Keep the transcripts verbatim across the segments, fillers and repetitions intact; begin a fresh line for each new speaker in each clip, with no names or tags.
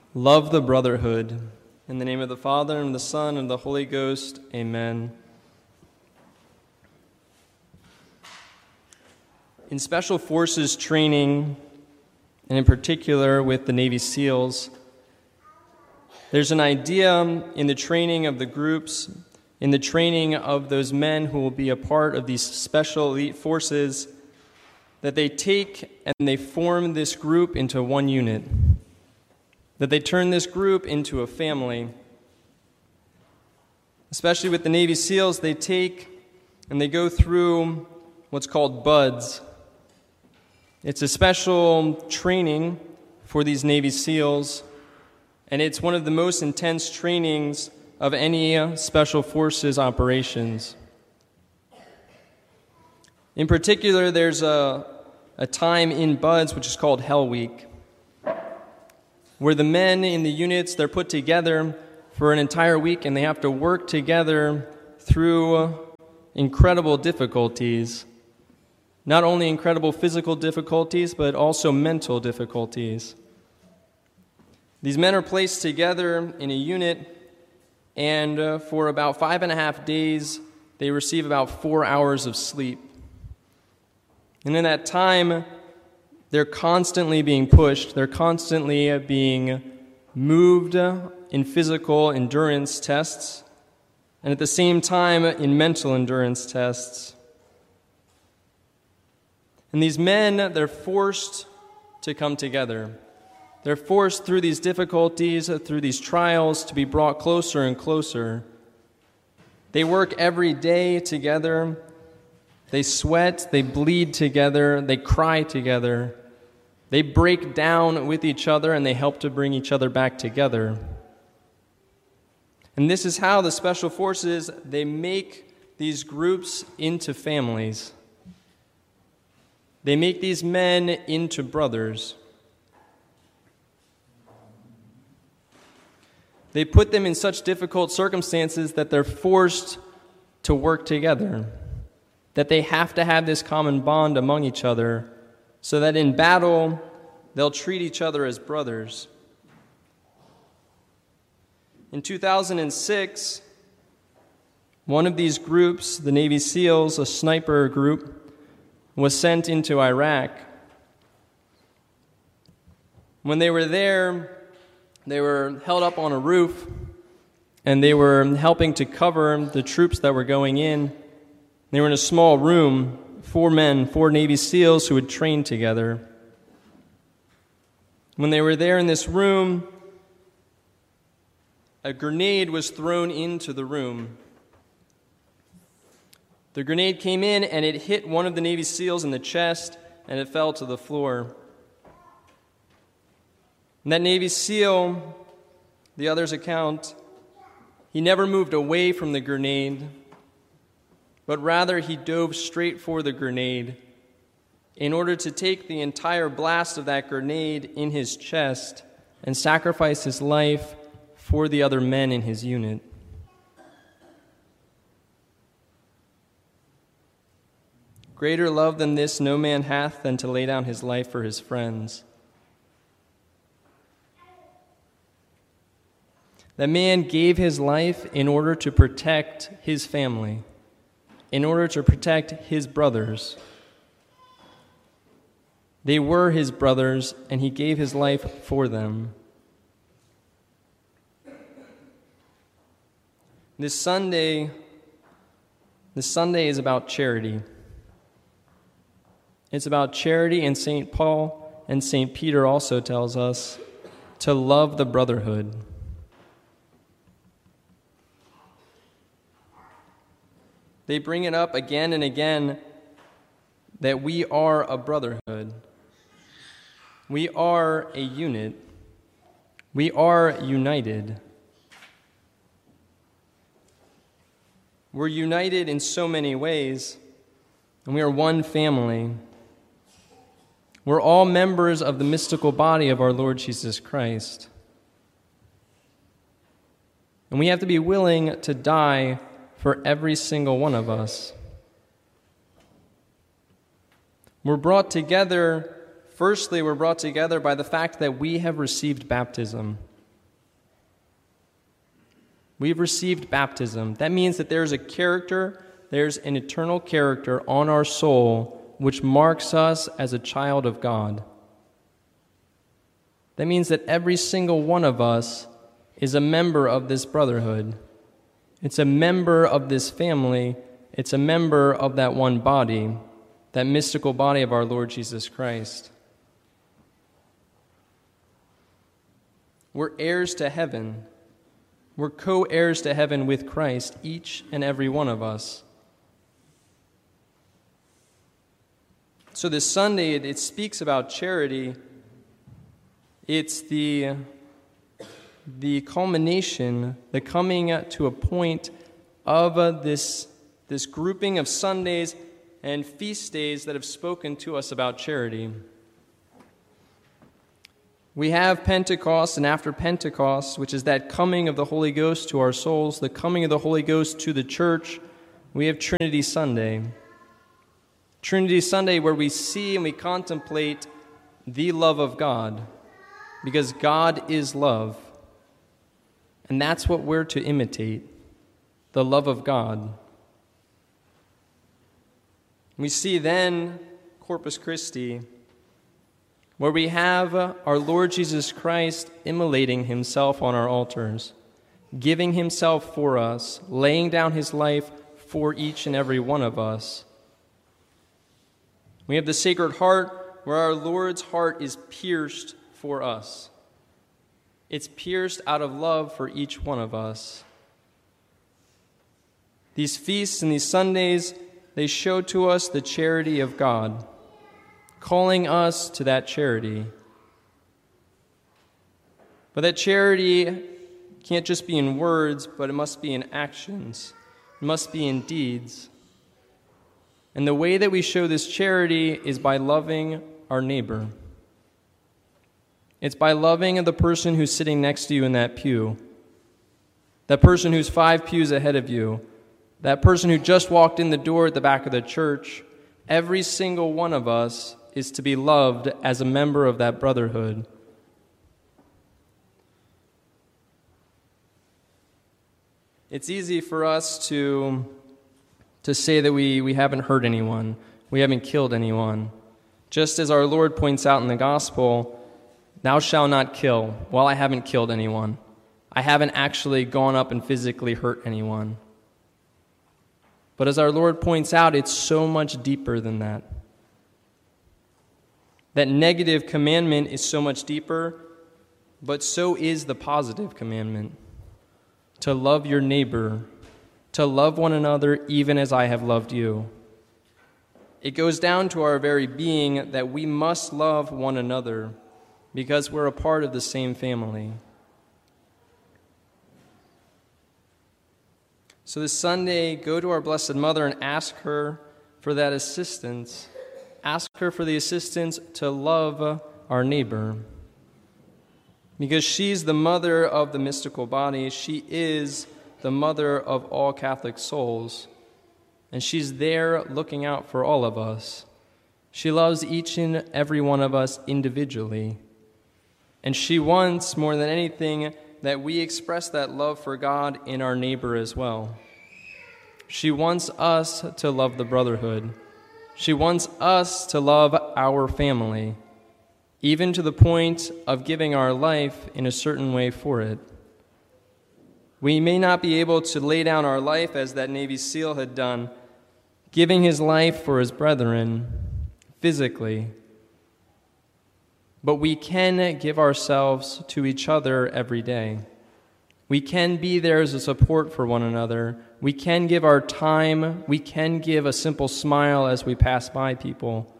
Love the brotherhood. In the name of the Father, and the Son, and the Holy Ghost, amen. In Special Forces training, and in particular with the Navy SEALs, there's an idea in the training of the groups, in the training of those men who will be a part of these special elite forces, that they take and they form this group into one unit, that they turn this group into a family. Especially with the Navy SEALs, they take and they go through what's called BUDS. It's a special training for these Navy SEALs, and it's one of the most intense trainings of any Special Forces operations. In particular, there's a, a time in BUDS which is called Hell Week, where the men in the units, they're put together for an entire week, and they have to work together through incredible difficulties. Not only incredible physical difficulties, but also mental difficulties. These men are placed together in a unit, and uh, for about five and a half days, they receive about four hours of sleep. And in that time, they're constantly being pushed. They're constantly being moved in physical endurance tests, and at the same time in mental endurance tests. And these men, they're forced to come together. They're forced through these difficulties, through these trials, to be brought closer and closer. They work every day together. They sweat, they bleed together, they cry together. They break down with each other, and they help to bring each other back together. And this is how the Special Forces, they make these groups into families. They make these men into brothers. They put them in such difficult circumstances that they're forced to work together, that they have to have this common bond among each other, so that in battle, they'll treat each other as brothers. In two thousand six, one of these groups, the Navy SEALs, a sniper group, was sent into Iraq. When they were there, they were held up on a roof, and they were helping to cover the troops that were going in. They were in a small room, four men, four Navy SEALs who had trained together. When they were there in this room, a grenade was thrown into the room. The grenade came in, and it hit one of the Navy SEALs in the chest, and it fell to the floor. And that Navy SEAL, the other's account, he never moved away from the grenade, but rather he dove straight for the grenade in order to take the entire blast of that grenade in his chest and sacrifice his life for the other men in his unit. Greater love than this no man hath than to lay down his life for his friends. That man gave his life in order to protect his family, in order to protect his brothers. They were his brothers, and he gave his life for them. This Sunday, this Sunday is about charity. It's about charity, and Saint Paul and Saint Peter also tells us to love the brotherhood. They bring it up again and again that we are a brotherhood. We are a unit. We are united. We're united in so many ways, and we are one family. We're all members of the mystical body of our Lord Jesus Christ. And we have to be willing to die for every single one of us. We're brought together, firstly, we're brought together by the fact that we have received baptism. We've received baptism. That means that there's a character, there's an eternal character on our soul which marks us as a child of God. That means that every single one of us is a member of this brotherhood. It's a member of this family. It's a member of that one body, that mystical body of our Lord Jesus Christ. We're heirs to heaven. We're co-heirs to heaven with Christ, each and every one of us. So this Sunday, it, it speaks about charity. It's the, the culmination, the coming to a point of uh, this, this grouping of Sundays and feast days that have spoken to us about charity. We have Pentecost, and after Pentecost, which is that coming of the Holy Ghost to our souls, the coming of the Holy Ghost to the church, we have Trinity Sunday. Trinity Sunday, where we see and we contemplate the love of God, because God is love. And that's what we're to imitate, the love of God. We see then Corpus Christi, where we have our Lord Jesus Christ immolating himself on our altars, giving himself for us, laying down his life for each and every one of us. We have the Sacred Heart, where our Lord's heart is pierced for us. It's pierced out of love for each one of us. These feasts and these Sundays, they show to us the charity of God, calling us to that charity. But that charity can't just be in words, but it must be in actions. It must be in deeds. And the way that we show this charity is by loving our neighbor. It's by loving the person who's sitting next to you in that pew, that person who's five pews ahead of you, that person who just walked in the door at the back of the church. Every single one of us is to be loved as a member of that brotherhood. It's easy for us to, to say that we, we haven't hurt anyone, we haven't killed anyone. Just as our Lord points out in the gospel, thou shalt not kill. Well, I haven't killed anyone. I haven't actually gone up and physically hurt anyone. But as our Lord points out, it's so much deeper than that. That negative commandment is so much deeper, but so is the positive commandment. To love your neighbor, to love one another even as I have loved you. It goes down to our very being that we must love one another because we're a part of the same family. So this Sunday, go to our Blessed Mother and ask her for that assistance. Ask her for the assistance to love our neighbor. Because she's the mother of the mystical body. She is the mother of all Catholic souls. And she's there looking out for all of us. She loves each and every one of us individually. And she wants, more than anything, that we express that love for God in our neighbor as well. She wants us to love the brotherhood. She wants us to love our family, even to the point of giving our life in a certain way for it. We may not be able to lay down our life as that Navy SEAL had done, giving his life for his brethren physically, but we can give ourselves to each other every day. We can be there as a support for one another. We can give our time. We can give a simple smile as we pass by people.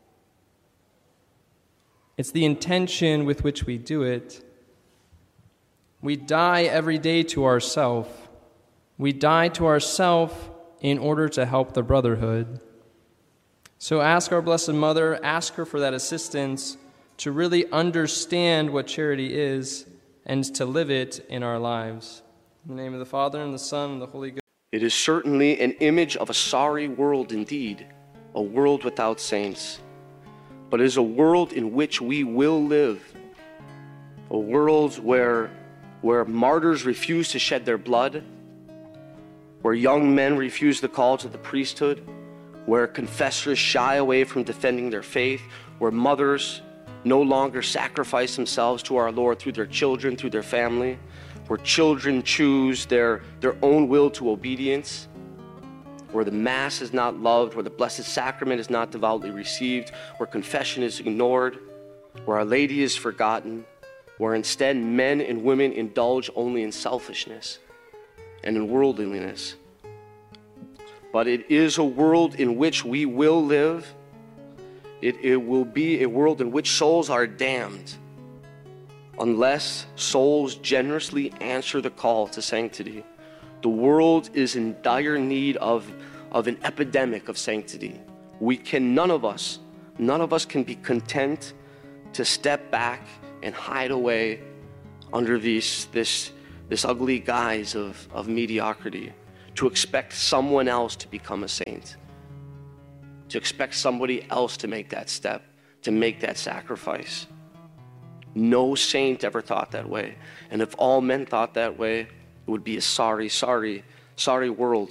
It's the intention with which we do it. We die every day to ourself. We die to ourself in order to help the brotherhood. So ask our Blessed Mother, ask her for that assistance to really understand what charity is and to live it in our lives. In the name of the Father, and the Son, and the Holy Ghost.
It is certainly an image of a sorry world indeed, a world without saints. But it is a world in which we will live, a world where where martyrs refuse to shed their blood, where young men refuse the call to the priesthood, where confessors shy away from defending their faith, where mothers no longer sacrifice themselves to our Lord through their children, through their family, where children choose their, their own will to obedience, where the Mass is not loved, where the Blessed Sacrament is not devoutly received, where confession is ignored, where Our Lady is forgotten, where instead men and women indulge only in selfishness and in worldliness. But it is a world in which we will live. It, it will be a world in which souls are damned unless souls generously answer the call to sanctity. The world is in dire need of, of an epidemic of sanctity. We can, none of us, none of us can be content to step back and hide away under these, this, this ugly guise of, of mediocrity, to expect someone else to become a saint, to expect somebody else to make that step, to make that sacrifice. No saint ever thought that way. And if all men thought that way, it would be a sorry, sorry, sorry world.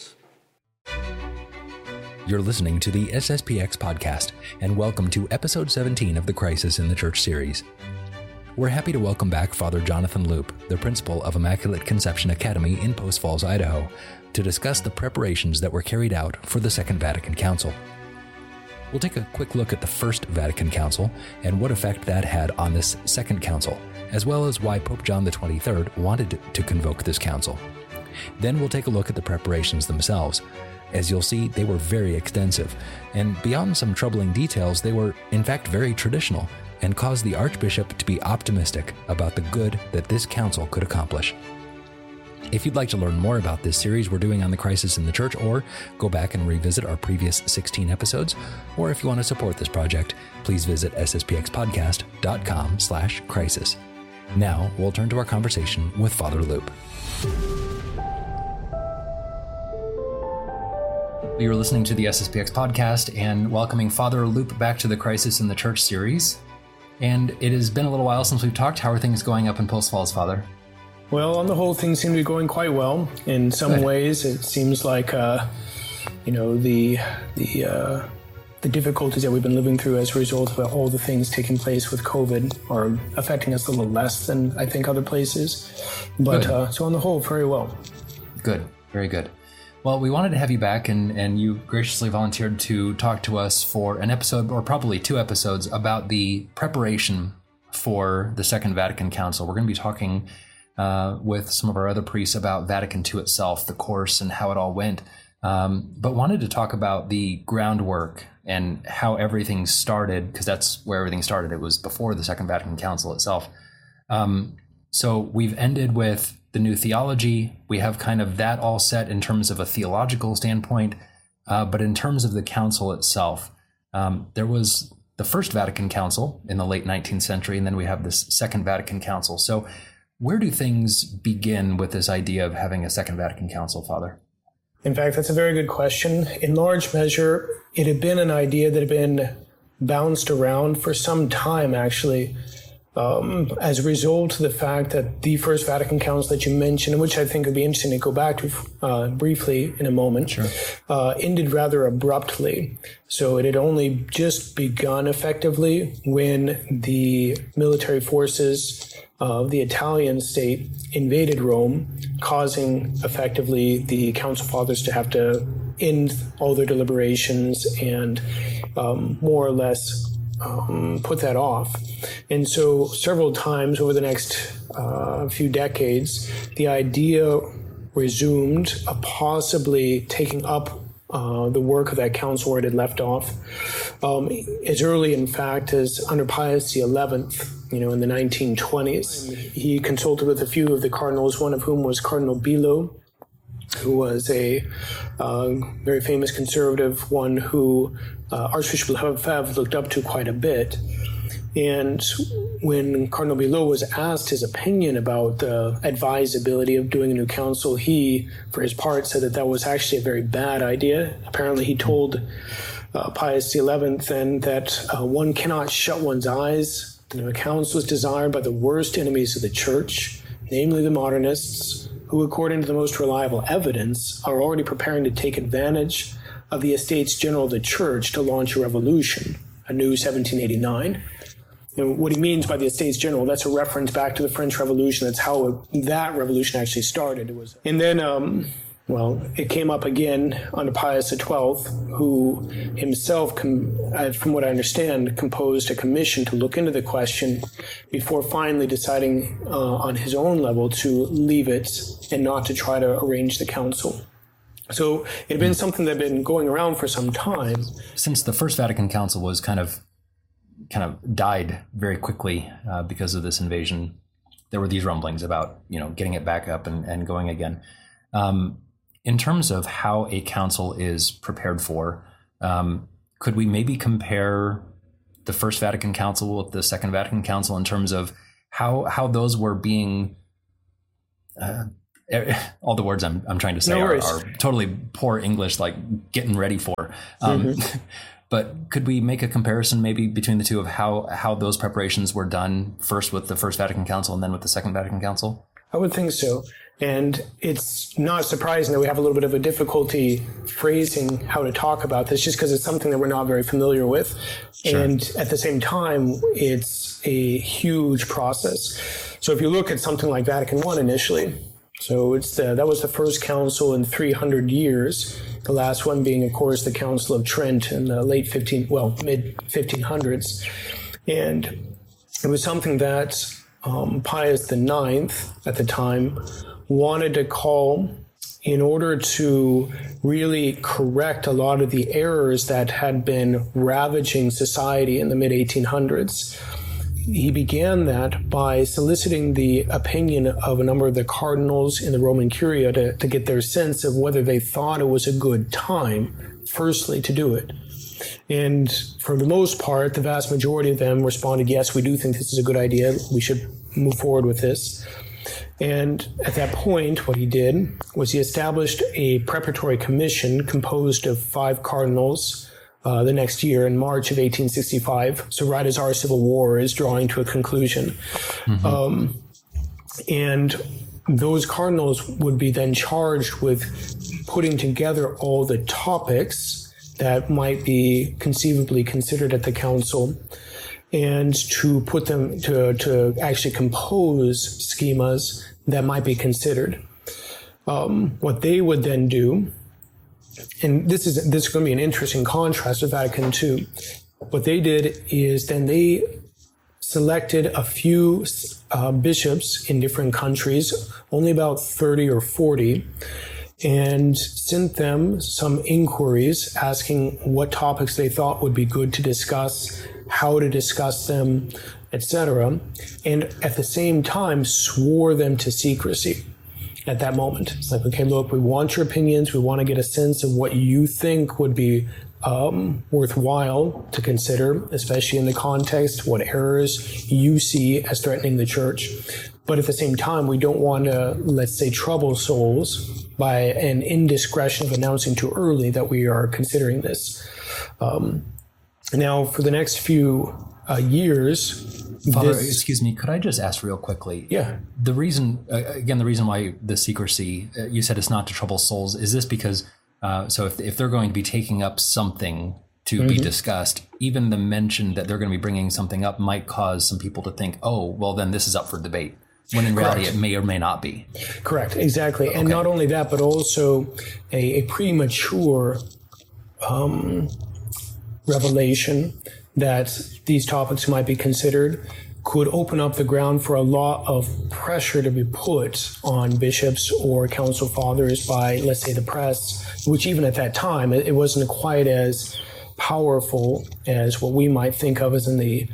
You're listening to the S S P X podcast, and welcome to episode seventeen of the Crisis in the Church series. We're happy to welcome back Father Jonathan Loop, the principal of Immaculate Conception Academy in Post Falls, Idaho, to discuss the preparations that were carried out for the Second Vatican Council. We'll take a quick look at the First Vatican Council and what effect that had on this Second Council, as well as why Pope John the twenty-third wanted to convoke this council. Then we'll take a look at the preparations themselves. As you'll see, they were very extensive, and beyond some troubling details, they were in fact very traditional and caused the Archbishop to be optimistic about the good that this council could accomplish. If you'd like to learn more about this series we're doing on the Crisis in the Church, or go back and revisit our previous sixteen episodes, or if you want to support this project, please visit s s p x podcast dot com slash crisis. Now, we'll turn to our conversation with Father Loop. You're listening to the S S P X podcast and welcoming Father Loop back to the Crisis in the Church series. And it has been a little while since we've talked. How are things going up in Post Falls, Father?
Well, on the whole, things seem to be going quite well. In some Good. ways, it seems like, uh, you know, the the uh, the difficulties that we've been living through as a result of all the things taking place with COVID are affecting us a little less than I think other places. But uh, so on the whole, very well.
Good, very good. Well, we wanted to have you back, and, and you graciously volunteered to talk to us for an episode, or probably two episodes, about the preparation for the Second Vatican Council. We're going to be talking uh, with some of our other priests about Vatican Two itself, the course, and how it all went, um, but wanted to talk about the groundwork and how everything started, because that's where everything started. It was before the Second Vatican Council itself. Um, so we've ended with the new theology. We have kind of that all set in terms of a theological standpoint, uh, but in terms of the council itself, um, there was the First Vatican Council in the late nineteenth century, and then we have this Second Vatican Council. So where do things begin with this idea of having a Second Vatican Council, Father?
In fact, that's a very good question. In large measure, it had been an idea that had been bounced around for some time, actually. Um, as a result of the fact that the First Vatican Council that you mentioned, which I think would be interesting to go back to uh, briefly in a moment, sure. uh, ended rather abruptly. So it had only just begun effectively when the military forces of the Italian state invaded Rome, causing effectively the Council Fathers to have to end all their deliberations and um, more or less Um, put that off. And so several times over the next uh, few decades, the idea resumed of possibly taking up uh, the work of that council where it had left off. Um, as early, in fact, as under Pius the eleventh, you know, in the nineteen twenties, he consulted with a few of the cardinals, one of whom was Cardinal Belo, who was a uh, very famous conservative, one who uh, Archbishop Lefebvre looked up to quite a bit. And when Cardinal Belo was asked his opinion about the advisability of doing a new council, he, for his part, said that that was actually a very bad idea. Apparently, he told uh, Pius the eleventh then that uh, one cannot shut one's eyes. You know, a council is desired by the worst enemies of the church, namely the modernists, who, according to the most reliable evidence, are already preparing to take advantage of the Estates General of the Church to launch a revolution, a new seventeen eighty-nine. And what he means by the Estates General, that's a reference back to the French Revolution. That's how that revolution actually started. It was, and then, um, well, it came up again under Pius the twelfth, who himself, com- uh, from what I understand, composed a commission to look into the question before finally deciding uh, on his own level to leave it and not to try to arrange the council. So it had been something that had been going around for some time.
Since the First Vatican Council was kind of kind of died very quickly uh, because of this invasion, there were these rumblings about, you know, getting it back up and, and going again. Um, in terms of how a council is prepared for, um, could we maybe compare the First Vatican Council with the Second Vatican Council in terms of how how those were being uh, all the words I'm I'm trying to say
no
are, are totally poor English, like getting ready for. Um, mm-hmm. But could we make a comparison maybe between the two of how, how those preparations were done, first with the First Vatican Council and then with the Second Vatican Council?
I would think so. And it's not surprising that we have a little bit of a difficulty phrasing how to talk about this, just because it's something that we're not very familiar with. Sure. And at the same time, it's a huge process. So if you look at something like Vatican One initially, so it's the, that was the first council in three hundred years. The last one being, of course, the Council of Trent in the late fifteen, well, mid fifteen hundreds, and it was something that um, Pius the Ninth at the time wanted to call in order to really correct a lot of the errors that had been ravaging society in the mid eighteen hundreds. He began that by soliciting the opinion of a number of the cardinals in the Roman Curia to, to get their sense of whether they thought it was a good time, firstly, to do it. And for the most part, the vast majority of them responded, yes, we do think this is a good idea. We should move forward with this. And at that point, what he did was he established a preparatory commission composed of five cardinals Uh, the next year in March of eighteen sixty-five, so right as our Civil War is drawing to a conclusion. Mm-hmm. Um, and those cardinals would be then charged with putting together all the topics that might be conceivably considered at the council and to put them to, to actually compose schemas that might be considered. Um, what they would then do, and this is this is going to be an interesting contrast with Vatican Two. What they did is then they selected a few uh, bishops in different countries, only about thirty or forty, and sent them some inquiries asking what topics they thought would be good to discuss, how to discuss them, et cetera, and at the same time swore them to secrecy. At that moment, it's like, okay, look, we want your opinions. We want to get a sense of what you think would be um, worthwhile to consider, especially in the context, what errors you see as threatening the church. But at the same time, we don't want to, let's say, trouble souls by an indiscretion of announcing too early that we are considering this. Um, now, for the next few uh, years,
Father,
this,
excuse me, could I just ask real quickly?
Yeah.
The reason, uh, again, the reason why the secrecy, uh, you said it's not to trouble souls. Is this because, uh, so if, if they're going to be taking up something to mm-hmm. be discussed, even the mention that they're going to be bringing something up might cause some people to think, oh, well, then this is up for debate. When in reality, Correct. It may or may not be.
Correct, exactly. And okay. Not only that, but also a, a premature um, revelation that these topics might be considered could open up the ground for a lot of pressure to be put on bishops or council fathers by, let's say, the press, which even at that time, it, it wasn't quite as powerful as what we might think of as in the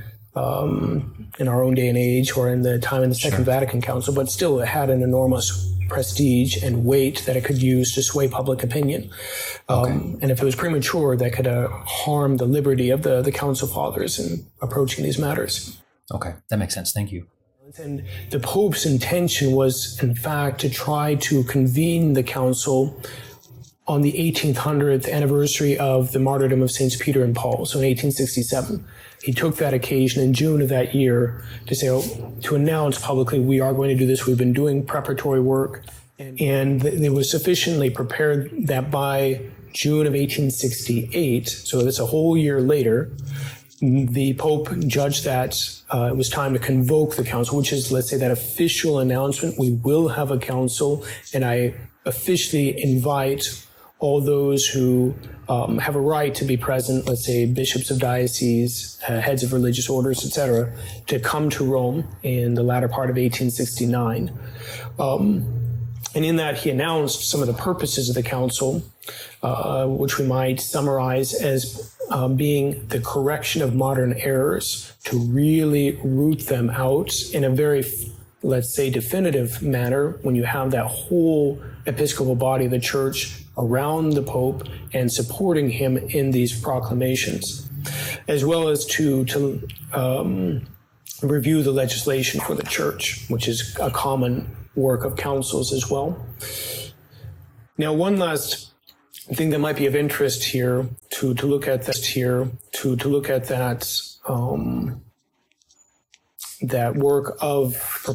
um, in our own day and age or in the time of the Second sure. Vatican Council, but still it had an enormous prestige and weight that it could use to sway public opinion. Okay. Um, and if it was premature, that could uh, harm the liberty of the, the council fathers in approaching these matters.
Okay, that makes sense. Thank you.
And the Pope's intention was, in fact, to try to convene the council on the eighteen hundredth anniversary of the martyrdom of Saints Peter and Paul, so in eighteen sixty-seven. He took that occasion in June of that year to say, oh, to announce publicly, we are going to do this. We've been doing preparatory work. And it was sufficiently prepared that by June of eighteen sixty-eight, so that's a whole year later, the Pope judged that uh, it was time to convoke the council, which is, let's say, that official announcement. We will have a council, and I officially invite all those who um, have a right to be present, let's say bishops of dioceses, uh, heads of religious orders, et cetera, to come to Rome in the latter part of eighteen sixty-nine. Um, and in that, he announced some of the purposes of the council, uh, which we might summarize as uh, being the correction of modern errors, to really root them out in a very, let's say, definitive manner when you have that whole Episcopal body of the Church around the Pope and supporting him in these proclamations, as well as to, to um, review the legislation for the Church, which is a common work of councils as well. Now, one last thing that might be of interest here to, to look at this here, to, to look at that, um, that work of